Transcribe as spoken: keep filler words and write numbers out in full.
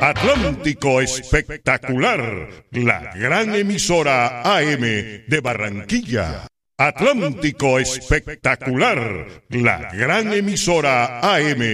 Atlántico Espectacular, la gran emisora A M de Barranquilla. Atlántico Espectacular, la gran emisora A M